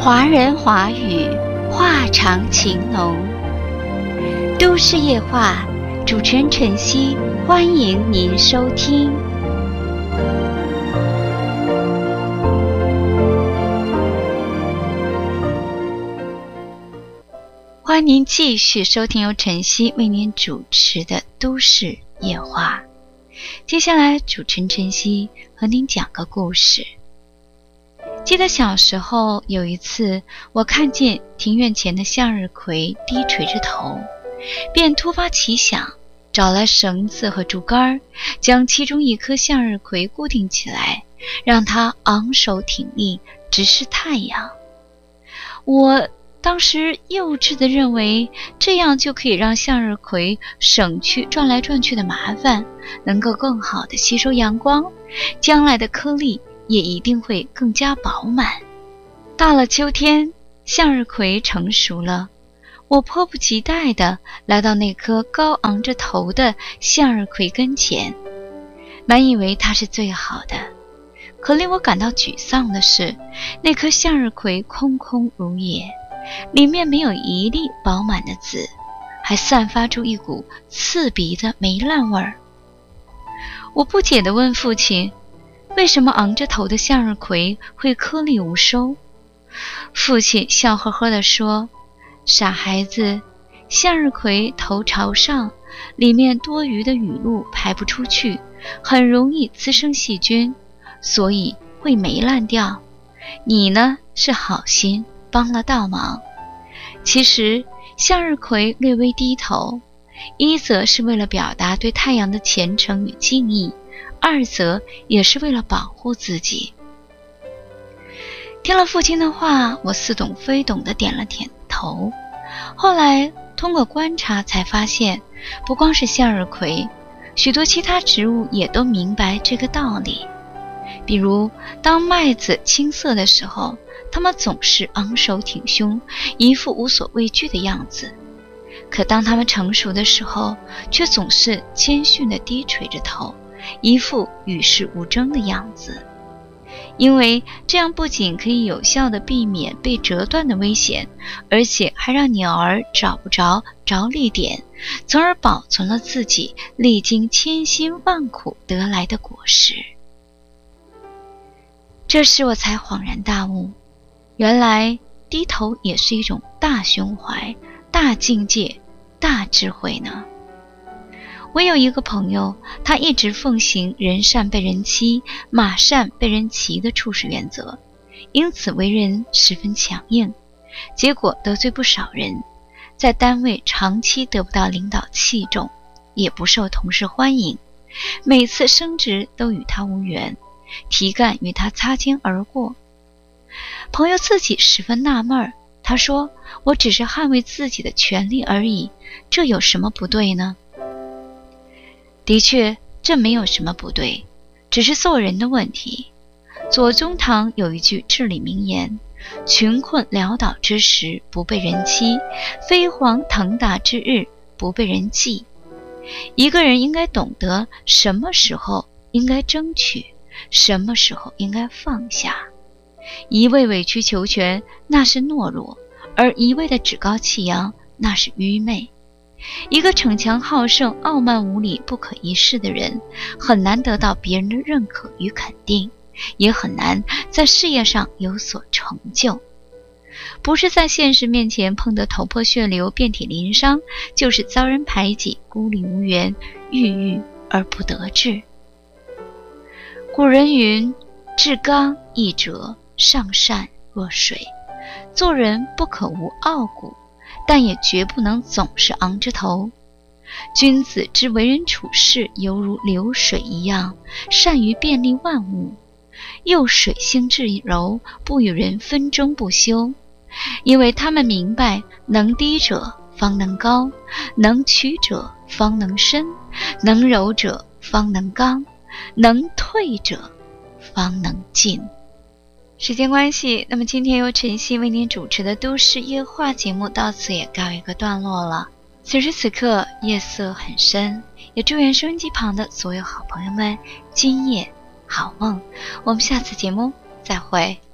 华人华语，话长情浓。都市夜话，主持人晨曦，欢迎您收听。欢迎您继续收听由晨曦为您主持的都市夜话。接下来主持人晨曦和您讲个故事。记得小时候有一次，我看见庭院前的向日葵低垂着头，便突发奇想，找来绳子和竹竿，将其中一颗向日葵固定起来，让它昂首挺立，直视太阳。我当时幼稚地认为，这样就可以让向日葵省去转来转去的麻烦，能够更好地吸收阳光，将来的颗粒也一定会更加饱满。到了秋天，向日葵成熟了，我迫不及待地来到那颗高昂着头的向日葵跟前，满以为它是最好的。可令我感到沮丧的是，那颗向日葵空空如也，里面没有一粒饱满的籽，还散发出一股刺鼻的霉烂味儿。我不解地问父亲，为什么昂着头的向日葵会颗粒无收？父亲笑呵呵地说，傻孩子，向日葵头朝上，里面多余的雨露排不出去，很容易滋生细菌，所以会霉烂掉。你呢，是好心帮了倒忙。其实向日葵略微低头，一则是为了表达对太阳的虔诚与敬意，二则也是为了保护自己。听了父亲的话，我似懂非懂地点了点头。后来通过观察才发现，不光是向日葵，许多其他植物也都明白这个道理。比如当麦子青涩的时候，它们总是昂首挺胸，一副无所畏惧的样子。可当它们成熟的时候，却总是谦逊地低垂着头，一副与世无争的样子。因为这样不仅可以有效地避免被折断的危险，而且还让鸟儿找不着着力点，从而保存了自己历经千辛万苦得来的果实。这时我才恍然大悟，原来低头也是一种大胸怀、大境界、大智慧呢。我有一个朋友，他一直奉行人善被人欺，马善被人骑的处事原则，因此为人十分强硬，结果得罪不少人，在单位长期得不到领导器重，也不受同事欢迎，每次升职都与他无缘，提干与他擦肩而过。朋友自己十分纳闷，他说，我只是捍卫自己的权利而已，这有什么不对呢？的确，这没有什么不对，只是做人的问题。左宗棠有一句至理名言，穷困潦倒之时不被人欺，飞黄腾达之日不被人忌。一个人应该懂得什么时候应该争取，什么时候应该放下。一味委曲求全，那是懦弱，而一味的趾高气扬，那是愚昧。一个逞强好胜、傲慢无礼、不可一世的人，很难得到别人的认可与肯定，也很难在事业上有所成就。不是在现实面前碰得头破血流、遍体鳞伤，就是遭人排挤、孤立无援、郁郁而不得志。古人云，至刚毅者上善若水，做人不可无傲骨，但也绝不能总是昂着头。君子之为人处事犹如流水一样，善于便利万物，又水性至柔，不与人纷争不休。因为他们明白，能低者方能高，能屈者方能伸，能柔者方能刚，能退者方能进。时间关系，那么今天由晨曦为您主持的都市夜话节目到此也告一个段落了。此时此刻夜色很深，也祝愿收音机旁的所有好朋友们今夜好梦。我们下次节目再会。